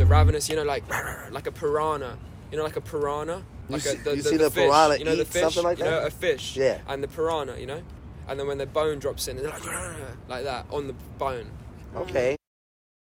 are ravenous, you know, like a piranha. You know, like a piranha? You Like see the the fish, piranha you know, the eat fish, something like you know, that? a fish. Yeah. And the piranha, you know? And then when the bone drops in, they're like that, on the bone. Okay.